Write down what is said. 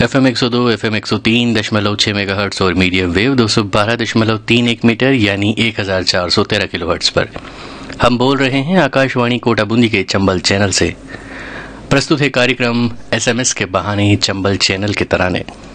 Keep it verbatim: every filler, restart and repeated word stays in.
F M एक सौ दो, एफ एम एक सौ तीन दशमलव छः मेगा हर्ट्स और मीडियम वेव दो सौ बारह दशमलव तीन एक मीटर यानी एक हजार चार सौ तेरह किलो हर्ट्स पर हम बोल रहे हैं आकाशवाणी कोटा बूंदी के चंबल चैनल से। प्रस्तुत है कार्यक्रम एस एम एस के बहाने चंबल चैनल के तराने।